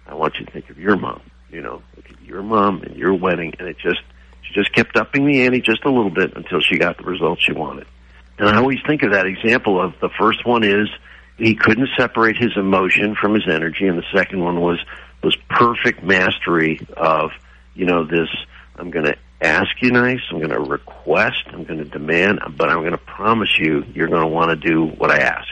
I want you to think of your mom. Look at your mom and your wedding. And she just kept upping the ante just a little bit until she got the results she wanted. And I always think of that example of the first one is he couldn't separate his emotion from his energy, and the second one was perfect mastery of, this, I'm going to ask you nice, I'm going to request, I'm going to demand, but I'm going to promise you're going to want to do what I ask.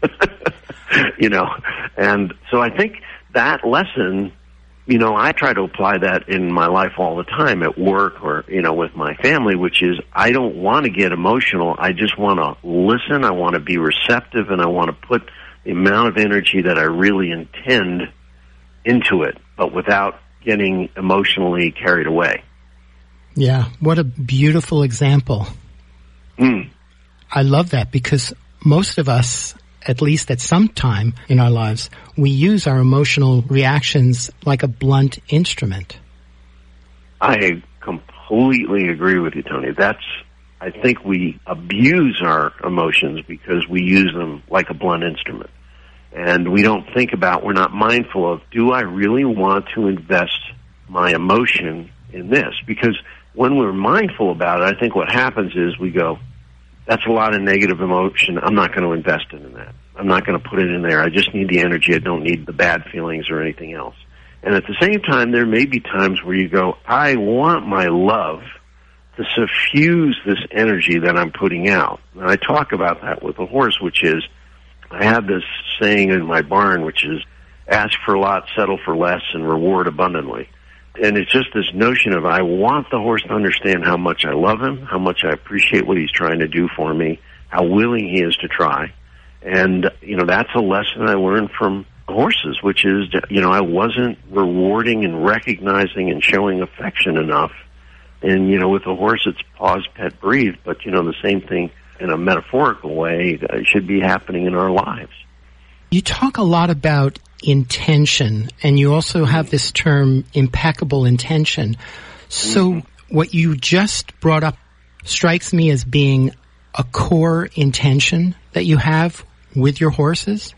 And so I think that lesson, I try to apply that in my life all the time at work or, with my family, which is I don't want to get emotional. I just want to listen. I want to be receptive, and I want to put the amount of energy that I really intend into it, but without getting emotionally carried away. Yeah, what a beautiful example. I love that because most of us, at least at some time in our lives, we use our emotional reactions like a blunt instrument. I completely agree with you, Tony. I think we abuse our emotions because we use them like a blunt instrument. And we don't think about, we're not mindful of, do I really want to invest my emotion in this? Because when we're mindful about it, I think what happens is we go, that's a lot of negative emotion. I'm not going to invest in that. I'm not going to put it in there. I just need the energy. I don't need the bad feelings or anything else. And at the same time, there may be times where you go, I want my love to suffuse this energy that I'm putting out. And I talk about that with a horse, which is, I have this saying in my barn, which is, ask for a lot, settle for less, and reward abundantly. And it's just this notion of I want the horse to understand how much I love him, how much I appreciate what he's trying to do for me, how willing he is to try. And, that's a lesson I learned from horses, which is, I wasn't rewarding and recognizing and showing affection enough. And, with a horse, it's pause, pet, breathe. But, the same thing in a metaphorical way should be happening in our lives. You talk a lot about intention, and you also have this term, impeccable intention. So what you just brought up strikes me as being a core intention that you have with your horses?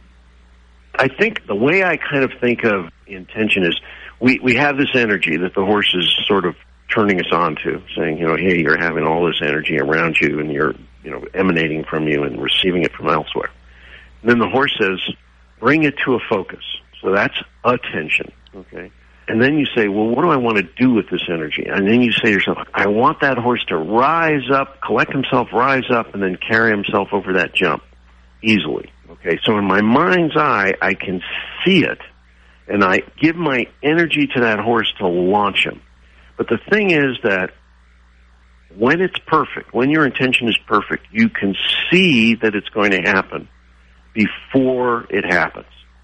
I think the way I kind of think of intention is we have this energy that the horse is sort of turning us on to, saying, hey, you're having all this energy around you, and you're, emanating from you and receiving it from elsewhere. And then the horse says, bring it to a focus. So that's attention, okay? And then you say, well, what do I want to do with this energy? And then you say to yourself, I want that horse to rise up, collect himself, rise up, and then carry himself over that jump easily, okay? So in my mind's eye, I can see it, and I give my energy to that horse to launch him. But the thing is that when it's perfect, when your intention is perfect, you can see that it's going to happen before it happens.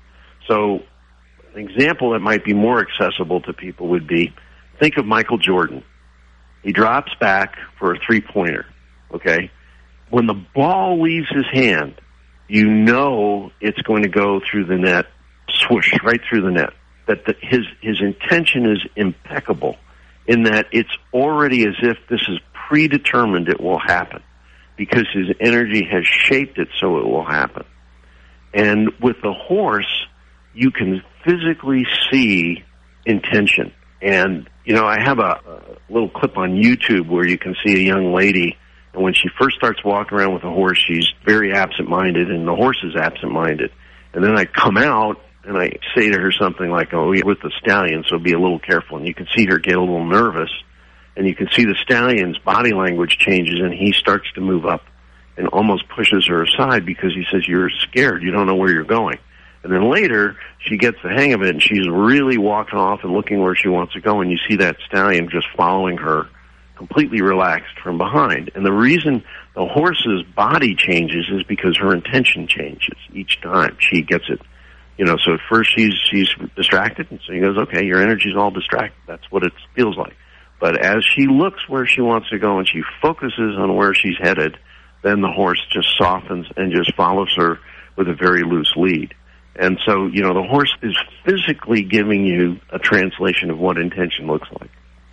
So an example that might be more accessible to people would be, think of Michael Jordan. He drops back for a three-pointer, okay? When the ball leaves his hand, you know it's going to go through the net, swoosh, right through the net. That his intention is impeccable in that it's already as if this is predetermined it will happen because his energy has shaped it so it will happen. And with the horse, you can physically see intention. And, I have a little clip on YouTube where you can see a young lady, and when she first starts walking around with a horse, she's very absent-minded, and the horse is absent-minded. And then I come out, and I say to her something like, oh, you're with the stallion, so be a little careful. And you can see her get a little nervous, and you can see the stallion's body language changes, and he starts to move up and almost pushes her aside because he says, you're scared, you don't know where you're going. And then later, she gets the hang of it, and she's really walking off and looking where she wants to go, and you see that stallion just following her, completely relaxed from behind. And the reason the horse's body changes is because her intention changes each time she gets it. So at first she's distracted, and so he goes, okay, your energy's all distracted. That's what it feels like. But as she looks where she wants to go and she focuses on where she's headed, then the horse just softens and just follows her with a very loose lead. And so, the horse is physically giving you a translation of what intention looks like.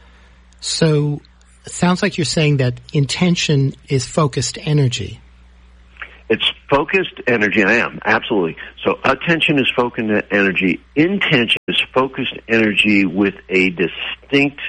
So it sounds like you're saying that intention is focused energy. It's focused energy. I am, absolutely. So attention is focused energy. Intention is focused energy with a distinct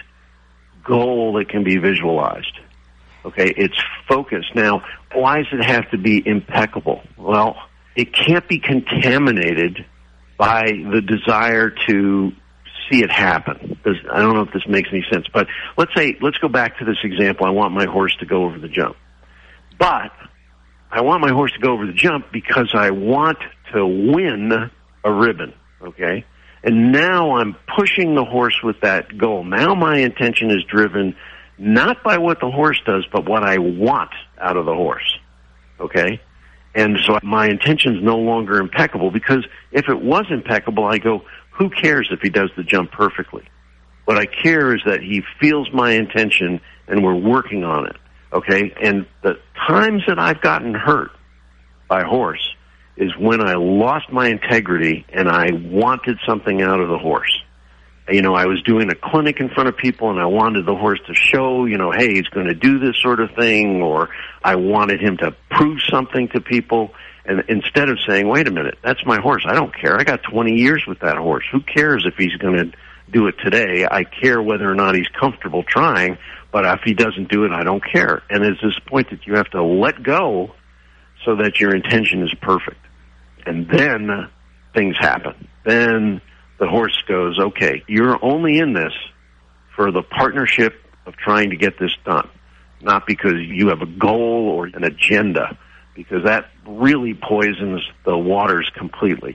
goal that can be visualized. Okay, it's focused. Now, why does it have to be impeccable? Well, it can't be contaminated by the desire to see it happen. I don't know if this makes any sense, but let's go back to this example. I want my horse to go over the jump. But I want my horse to go over the jump because I want to win a ribbon, okay? And now I'm pushing the horse with that goal. Now my intention is driven not by what the horse does, but what I want out of the horse, okay? And so my intention is no longer impeccable, because if it was impeccable, I go, who cares if he does the jump perfectly? What I care is that he feels my intention and we're working on it, okay? And the times that I've gotten hurt by horse is when I lost my integrity and I wanted something out of the horse. You know, I was doing a clinic in front of people and I wanted the horse to show, you know, hey, he's going to do this sort of thing, or I wanted him to prove something to people. And instead of saying, wait a minute, that's my horse, I don't care. I got 20 years with that horse. Who cares if he's going to do it today? I care whether or not he's comfortable trying, but if he doesn't do it, I don't care. And there's this point that you have to let go so that your intention is perfect. And then things happen. Then the horse goes, okay, you're only in this for the partnership of trying to get this done, not because you have a goal or an agenda, because that really poisons the waters completely.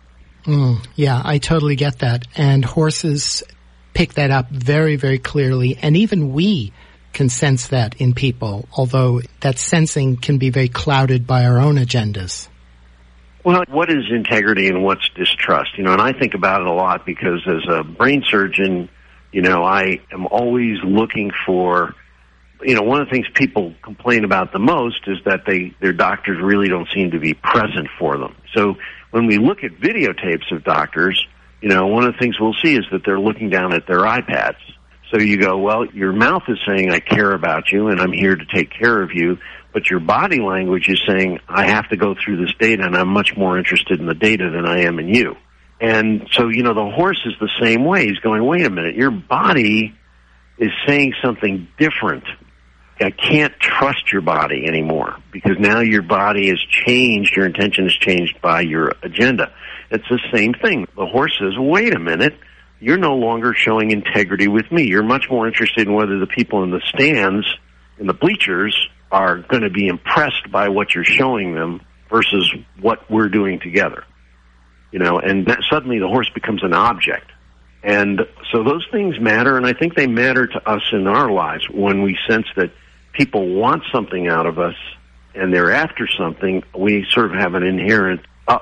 Yeah, I totally get that. And horses pick that up very, very clearly. And even we can sense that in people, although that sensing can be very clouded by our own agendas. Well, what is integrity and what's distrust? You know, and I think about it a lot because as a brain surgeon, you know, I am always looking for, you know, one of the things people complain about the most is that their doctors really don't seem to be present for them. So when we look at videotapes of doctors, you know, one of the things we'll see is that they're looking down at their iPads. So you go, well, your mouth is saying, I care about you and I'm here to take care of you. But your body language is saying, I have to go through this data, and I'm much more interested in the data than I am in you. And so, you know, the horse is the same way. He's going, wait a minute, your body is saying something different. I can't trust your body anymore because now your body has changed, your intention has changed by your agenda. It's the same thing. The horse says, wait a minute, you're no longer showing integrity with me. You're much more interested in whether the people in the stands, in the bleachers, are going to be impressed by what you're showing them versus what we're doing together. You know, and that suddenly the horse becomes an object. And so those things matter, and I think they matter to us in our lives when we sense that people want something out of us and they're after something. We sort of have an inherent,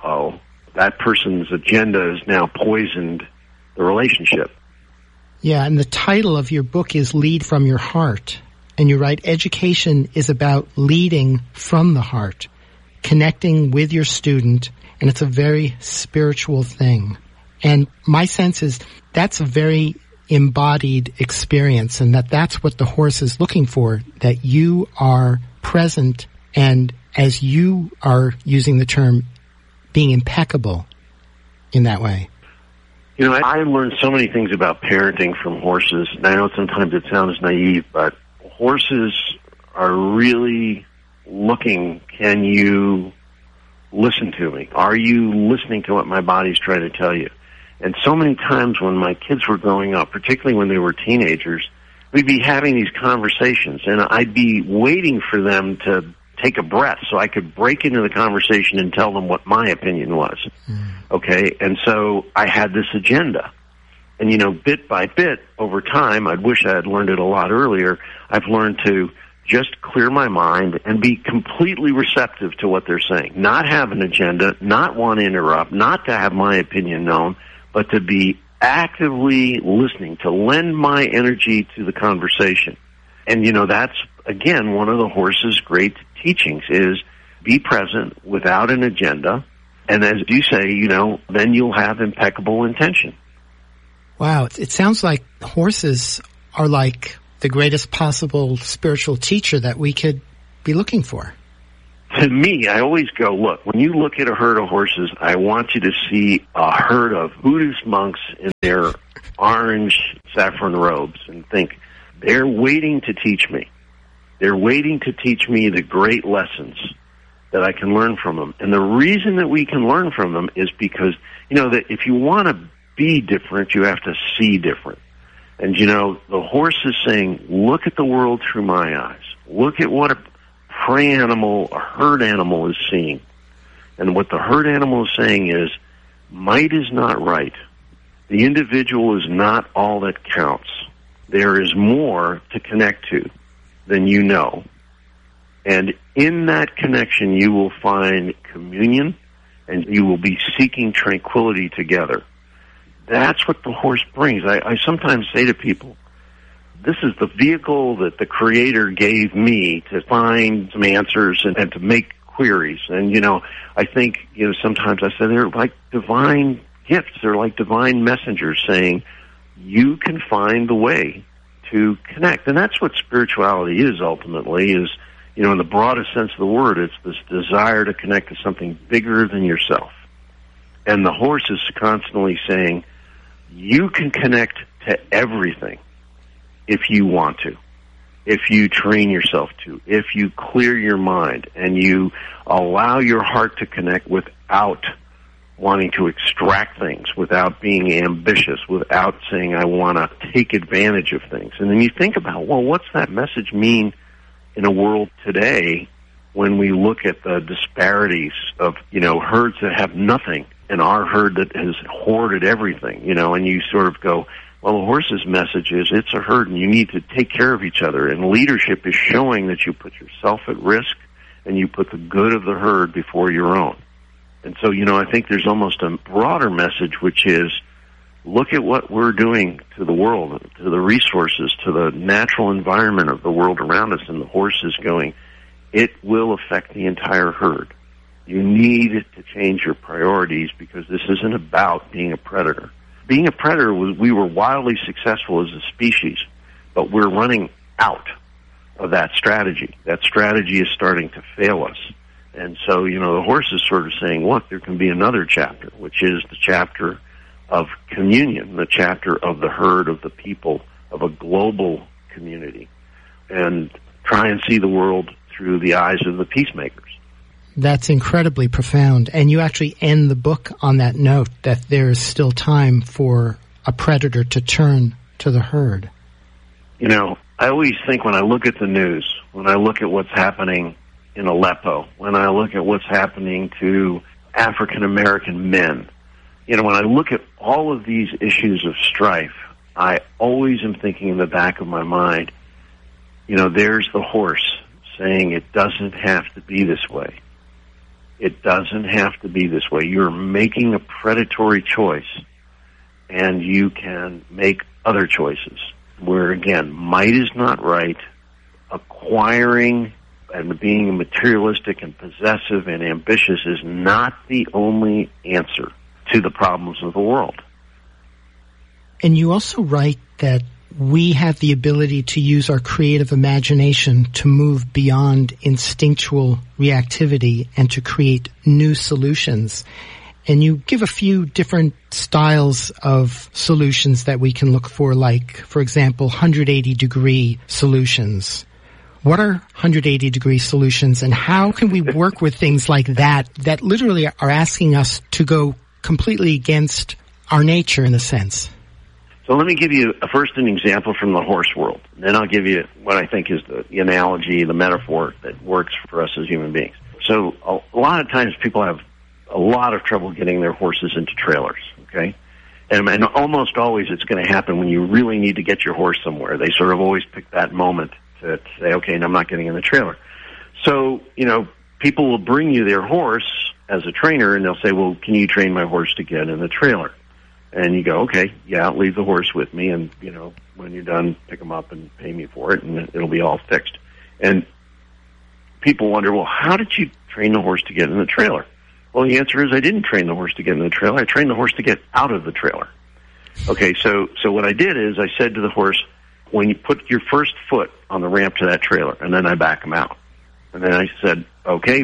that person's agenda has now poisoned the relationship. Yeah, and the title of your book is Lead from Your Heart. And you write, education is about leading from the heart, connecting with your student, and it's a very spiritual thing. And my sense is that's a very embodied experience, and that's what the horse is looking for, that you are present, and as you are using the term, being impeccable in that way. You know, I learned so many things about parenting from horses. And I know sometimes it sounds naive, but horses are really looking, can you listen to me? Are you listening to what my body's trying to tell you? And so many times when my kids were growing up, particularly when they were teenagers, we'd be having these conversations, and I'd be waiting for them to take a breath so I could break into the conversation and tell them what my opinion was. Okay? And so I had this agenda. And, you know, bit by bit, over time, I'd wish I had learned it a lot earlier, I've learned to just clear my mind and be completely receptive to what they're saying. Not have an agenda, not want to interrupt, not to have my opinion known, but to be actively listening, to lend my energy to the conversation. And, you know, that's, again, one of the horse's great teachings is be present without an agenda. And as you say, you know, then you'll have impeccable intention. Wow, it sounds like horses are like the greatest possible spiritual teacher that we could be looking for. to me, I always go, look, when you look at a herd of horses, I want you to see a herd of Buddhist monks in their orange saffron robes and think, they're waiting to teach me. They're waiting to teach me the great lessons that I can learn from them. And the reason that we can learn from them is because, that if you want to be different, you have to see different. And, the horse is saying, look at the world through my eyes. Look at what a prey animal, a herd animal is seeing. And what the herd animal is saying is, might is not right. The individual is not all that counts. There is more to connect to than you know. And in that connection, you will find communion, and you will be seeking tranquility together. That's what the horse brings. I sometimes say to people, this is the vehicle that the Creator gave me to find some answers and to make queries. And, I think, sometimes I say they're like divine gifts. They're like divine messengers saying, you can find the way to connect. And that's what spirituality is ultimately, is, in the broadest sense of the word, it's this desire to connect to something bigger than yourself. And the horse is constantly saying, you can connect to everything if you want to, if you train yourself to, if you clear your mind and you allow your heart to connect without wanting to extract things, without being ambitious, without saying, I want to take advantage of things. And then you think about, well, what's that message mean in a world today when we look at the disparities of, herds that have nothing and our herd that has hoarded everything, and you sort of go, well, the horse's message is it's a herd and you need to take care of each other. And leadership is showing that you put yourself at risk and you put the good of the herd before your own. And so, I think there's almost a broader message, which is look at what we're doing to the world, to the resources, to the natural environment of the world around us. And the horse is going, it will affect the entire herd. You need to change your priorities because this isn't about being a predator. Being a predator, we were wildly successful as a species, but we're running out of that strategy. That strategy is starting to fail us. And so, the horse is sort of saying, look, there can be another chapter, which is the chapter of communion, the chapter of the herd, of the people, of a global community, and try and see the world through the eyes of the peacemakers. That's incredibly profound. And you actually end the book on that note, that there is still time for a predator to turn to the herd. I always think when I look at the news, when I look at what's happening in Aleppo, when I look at what's happening to African American men, when I look at all of these issues of strife, I always am thinking in the back of my mind, there's the horse saying it doesn't have to be this way. It doesn't have to be this way. You're making a predatory choice, and you can make other choices where, again, might is not right. Acquiring and being materialistic and possessive and ambitious is not the only answer to the problems of the world. And you also write that we have the ability to use our creative imagination to move beyond instinctual reactivity and to create new solutions. And you give a few different styles of solutions that we can look for, like, for example, 180-degree solutions. What are 180-degree solutions, and how can we work with things like that literally are asking us to go completely against our nature in a sense? So let me give you an example from the horse world. Then I'll give you what I think is the analogy, the metaphor that works for us as human beings. So a lot of times people have a lot of trouble getting their horses into trailers, okay? And almost always it's going to happen when you really need to get your horse somewhere. They sort of always pick that moment to say, okay, no, I'm not getting in the trailer. So, people will bring you their horse as a trainer, and they'll say, well, can you train my horse to get in the trailer? And you go, okay, yeah, leave the horse with me, and, when you're done, pick him up and pay me for it, and it'll be all fixed. And people wonder, well, how did you train the horse to get in the trailer? Well, the answer is I didn't train the horse to get in the trailer. I trained the horse to get out of the trailer. Okay, so what I did is I said to the horse, when you put your first foot on the ramp to that trailer, and then I back him out. And then I said, okay,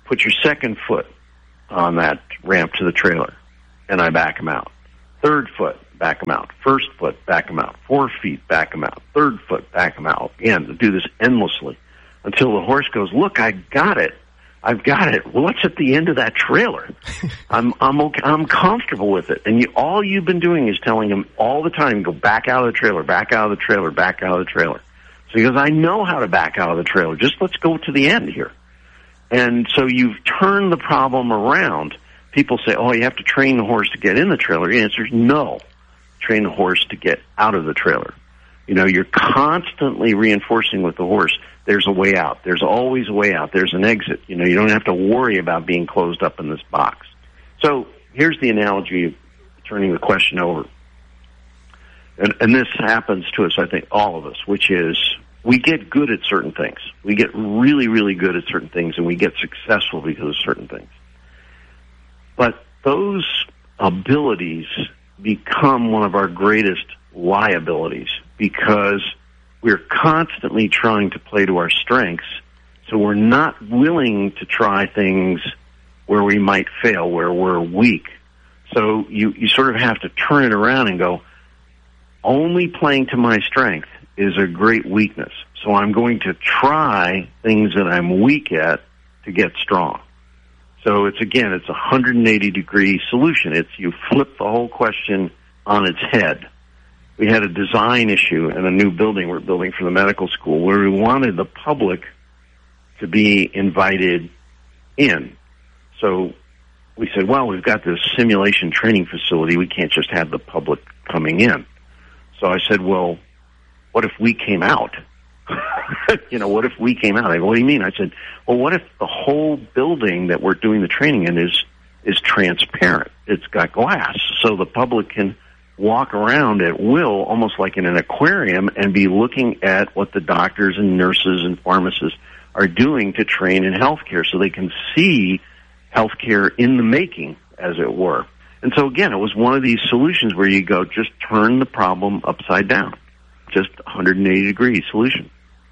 put your second foot on that ramp to the trailer, and I back him out. Third foot, back him out. First foot, back him out. 4 feet, back him out. Third foot, back him out. Again, to do this endlessly until the horse goes, look, I got it. I've got it. What's at the end of that trailer? I'm okay. I'm comfortable with it. And all you've been doing is telling him all the time, go back out of the trailer, back out of the trailer, back out of the trailer. So he goes, I know how to back out of the trailer. Just let's go to the end here. And so you've turned the problem around. People say, oh, you have to train the horse to get in the trailer. The answer is no. Train the horse to get out of the trailer. You know, you're constantly reinforcing with the horse, there's a way out. There's always a way out. There's an exit. You know, you don't have to worry about being closed up in this box. So here's the analogy of turning the question over. And this happens to us, I think, all of us, which is we get good at certain things. We get really, really good at certain things, and we get successful because of certain things. But those abilities become one of our greatest liabilities because we're constantly trying to play to our strengths, so we're not willing to try things where we might fail, where we're weak. So you sort of have to turn it around and go, only playing to my strength is a great weakness. So I'm going to try things that I'm weak at to get strong. So it's a 180-degree solution. It's you flip the whole question on its head. We had a design issue in a new building we're building for the medical school where we wanted the public to be invited in. So we said, well, we've got this simulation training facility. We can't just have the public coming in. So I said, well, what if we came out? What if we came out? I go, what do you mean? I said, well, what if the whole building that we're doing the training in is transparent? It's got glass, so the public can walk around at will, almost like in an aquarium, and be looking at what the doctors and nurses and pharmacists are doing to train in healthcare, so they can see healthcare in the making, as it were. And so, again, it was one of these solutions where you go, just turn the problem upside down. Just 180-degree solution.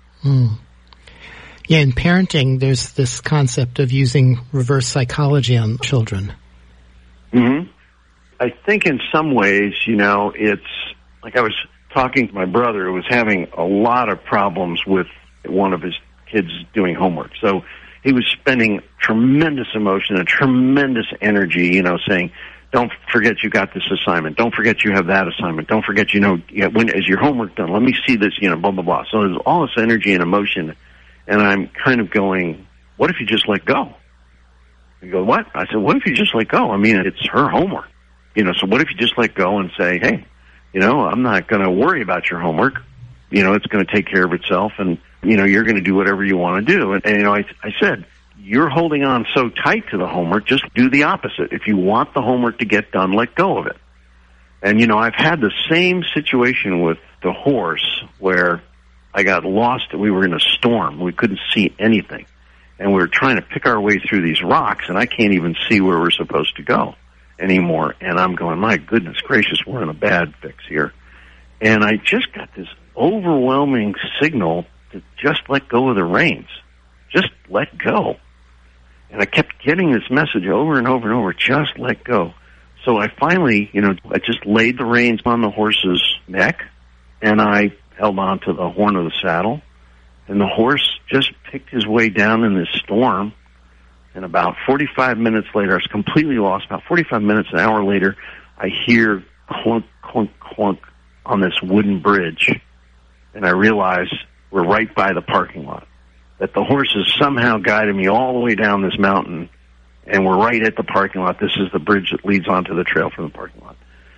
Yeah, in parenting, there's this concept of using reverse psychology on children. Mm-hmm. I think in some ways, it's like I was talking to my brother who was having a lot of problems with one of his kids doing homework. So he was spending tremendous emotion and tremendous energy, saying, don't forget you got this assignment. Don't forget you have that assignment. Don't forget, when is your homework done? Let me see this, blah, blah, blah. So there's all this energy and emotion, and I'm kind of going, what if you just let go? He goes, what? I said, what if you just let go? I mean, it's her homework. So what if you just let go and say, hey, I'm not going to worry about your homework. It's going to take care of itself, and, you're going to do whatever you want to do. And I said, you're holding on so tight to the homework, just do the opposite. If you want the homework to get done, let go of it. And, I've had the same situation with the horse where I got lost. We were in a storm. We couldn't see anything. And we were trying to pick our way through these rocks, and I can't even see where we're supposed to go anymore. And I'm going, my goodness gracious, we're in a bad fix here. And I just got this overwhelming signal to just let go of the reins. Just let go. And I kept getting this message over and over and over, just let go. So I finally, I just laid the reins on the horse's neck, and I held on to the horn of the saddle, and the horse just picked his way down in this storm. And about 45 minutes later, I was completely lost. About 45 minutes, an hour later, I hear clunk, clunk, clunk on this wooden bridge, and I realize we're right by the parking lot. That the horse has somehow guided me all the way down this mountain, and we're right at the parking lot. This is the bridge that leads onto the trail from the parking lot.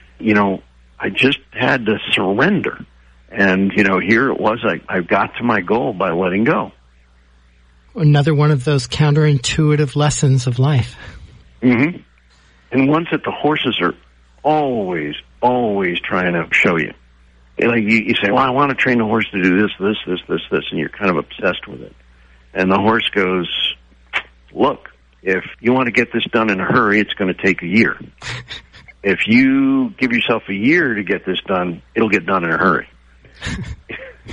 I just had to surrender. And, here it was. I got to my goal by letting go. Another one of those counterintuitive lessons of life. Mm-hmm. And ones that the horses are always trying to show you. Like you say, well, I want to train the horse to do this, and you're kind of obsessed with it. And the horse goes, look, if you want to get this done in a hurry, it's going to take a year. If you give yourself a year to get this done, it'll get done in a hurry.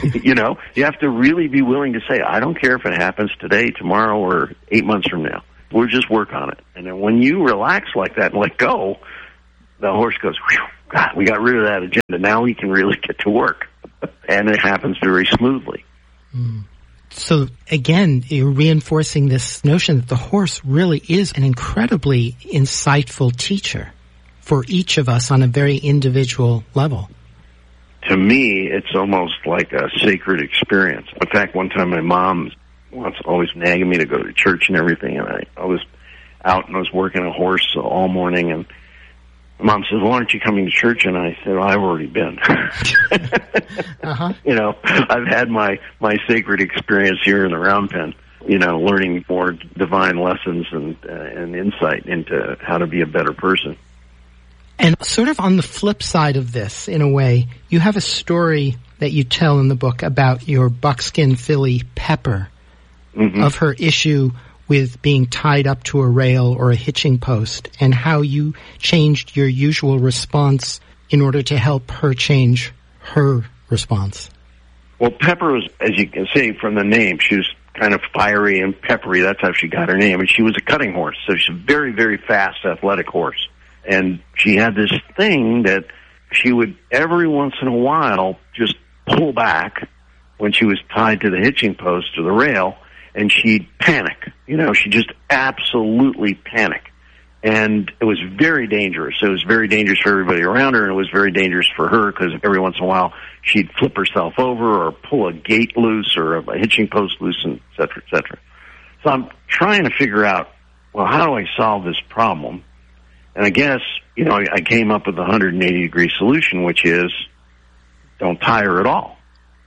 You have to really be willing to say, I don't care if it happens today, tomorrow, or 8 months from now. We'll just work on it. And then when you relax like that and let go, the horse goes, whew, God, we got rid of that agenda. Now we can really get to work. And it happens very smoothly. So again, you're reinforcing this notion that the horse really is an incredibly insightful teacher for each of us on a very individual level. To me, it's almost like a sacred experience. In fact, one time my mom was always nagging me to go to church and everything, and I was out and I was working a horse all morning, and Mom says, why aren't you coming to church? And I said, well, I've already been. You know, I've had my sacred experience here in the round pen, you know, learning more divine lessons and insight into how to be a better person. And sort of on the flip side of this, in a way, you have a story that you tell in the book about your buckskin filly, Pepper, of her issue with being tied up to a rail or a hitching post, and how you changed your usual response in order to help her change her response. Well, Pepper was, as you can see from the name, she was kind of fiery and peppery. That's how she got her name. And she was a cutting horse, so she's a very, very fast, athletic horse. And she had this thing that she would, every once in a while, just pull back when she was tied to the hitching post or the rail, and she'd panic. You know, she'd just absolutely panic. And it was very dangerous. It was very dangerous for everybody around her, and it was very dangerous for her because every once in a while she'd flip herself over or pull a gate loose or a hitching post loose, and et cetera, et cetera. So I'm trying to figure out, well, how do I solve this problem? And I guess, you know, I came up with the 180-degree solution, which is don't tie her at all.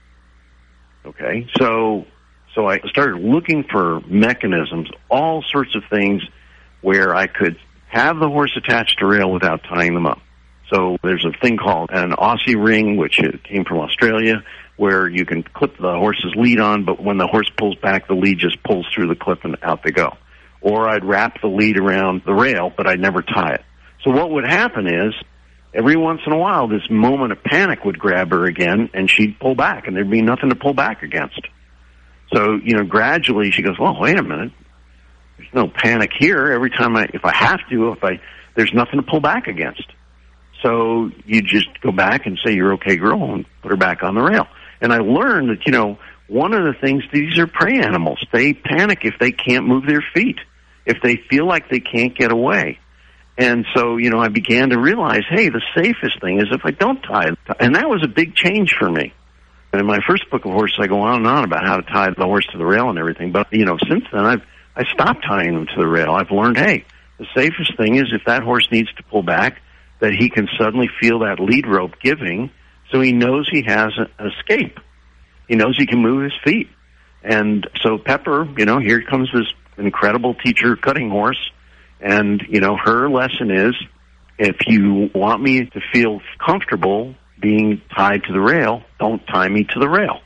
Okay? So I started looking for mechanisms, all sorts of things where I could have the horse attached to rail without tying them up. So there's a thing called an Aussie ring, which came from Australia, where you can clip the horse's lead on, but when the horse pulls back, the lead just pulls through the clip and out they go. Or I'd wrap the lead around the rail, but I'd never tie it. So what would happen is, every once in a while, this moment of panic would grab her again, and she'd pull back, and there'd be nothing to pull back against. So, you know, gradually she goes, well, wait a minute. There's no panic here. Every time if I have to, there's nothing to pull back against. So you just go back and say, you're okay, girl, and put her back on the rail. And I learned that, you know, one of the things, these are prey animals. They panic if they can't move their feet, if they feel like they can't get away. And so, you know, I began to realize, hey, the safest thing is if I don't tie. And that was a big change for me. And in my first book of horses, I go on and on about how to tie the horse to the rail and everything. But, you know, since then, I stopped tying them to the rail. I've learned, hey, the safest thing is if that horse needs to pull back, that he can suddenly feel that lead rope giving, so he knows he has an escape. He knows he can move his feet. And so Pepper, you know, here comes this incredible teacher cutting horse. And, you know, her lesson is, if you want me to feel comfortable being tied to the rail, don't tie me to the rail.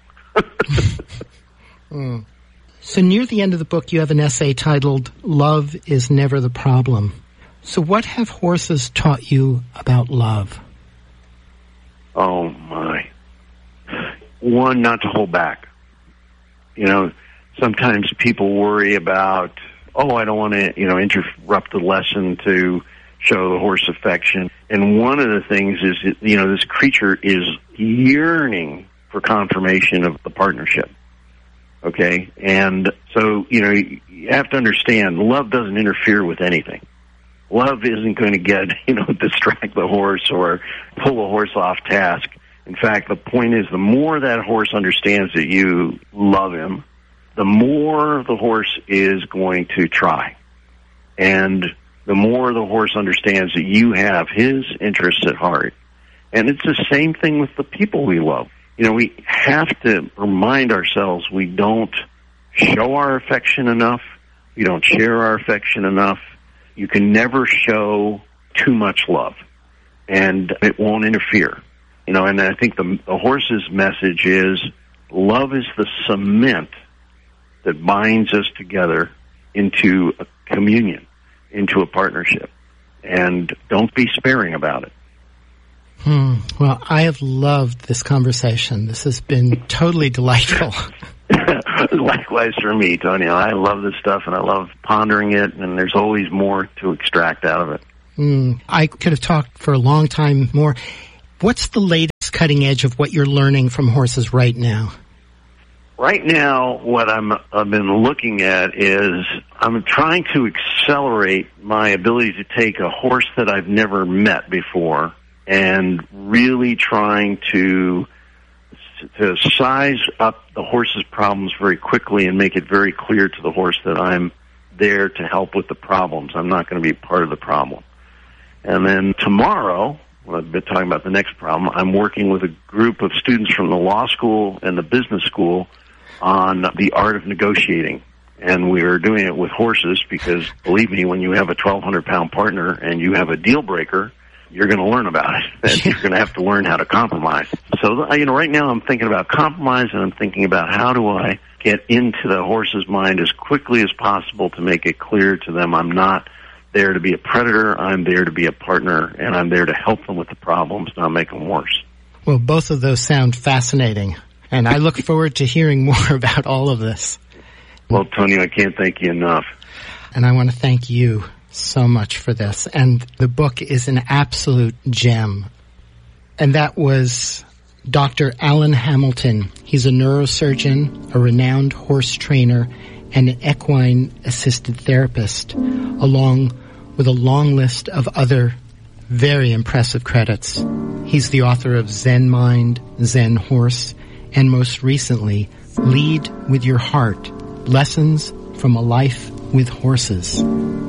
So near the end of the book, you have an essay titled, Love is Never the Problem. So what have horses taught you about love? Oh, my. One, not to hold back. You know, sometimes people worry about, I don't want to, you know, interrupt the lesson to show the horse affection. And one of the things is, you know, this creature is yearning for confirmation of the partnership. Okay? And so, you know, you have to understand, love doesn't interfere with anything. Love isn't going to distract the horse or pull a horse off task. In fact, the point is, the more that horse understands that you love him, the more the horse is going to try. And the more the horse understands that you have his interests at heart. And it's the same thing with the people we love. You know, we have to remind ourselves we don't show our affection enough. We don't share our affection enough. You can never show too much love, and it won't interfere. You know, and I think the horse's message is, love is the cement that binds us together into a communion, into a partnership. And don't be sparing about it. Well, I have loved this conversation. This has been totally delightful. Likewise for me, Tony. I love this stuff, and I love pondering it, and there's always more to extract out of it. I could have talked for a long time more. What's the latest cutting edge of what you're learning from horses right now? Right now, what I've been looking at is I'm trying to accelerate my ability to take a horse that I've never met before and really trying to size up the horse's problems very quickly and make it very clear to the horse that I'm there to help with the problems. I'm not going to be part of the problem. And then tomorrow, when I've been talking about the next problem, I'm working with a group of students from the law school and the business school on the art of negotiating. And we're doing it with horses because, believe me, when you have a 1,200-pound partner and you have a deal breaker, you're going to learn about it. And you're going to have to learn how to compromise. So, right now I'm thinking about compromise, and I'm thinking about how do I get into the horse's mind as quickly as possible to make it clear to them I'm not there to be a predator, I'm there to be a partner, and I'm there to help them with the problems, not make them worse. Well, both of those sound fascinating, and I look forward to hearing more about all of this. Well, Tony, I can't thank you enough. And I want to thank you so much for this. And the book is an absolute gem. And that was Dr. Alan Hamilton. He's a neurosurgeon, a renowned horse trainer, and an equine-assisted therapist, along with a long list of other very impressive credits. He's the author of Zen Mind, Zen Horse, and most recently, Lead with Your Heart, Lessons from a Life with Horses.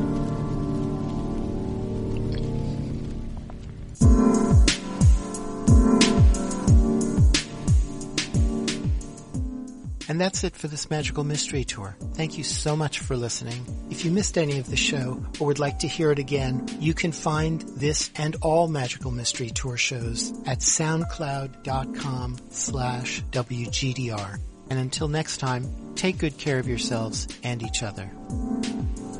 And that's it for this Magical Mystery Tour. Thank you so much for listening. If you missed any of the show or would like to hear it again, you can find this and all Magical Mystery Tour shows at soundcloud.com/WGDR. And until next time, take good care of yourselves and each other.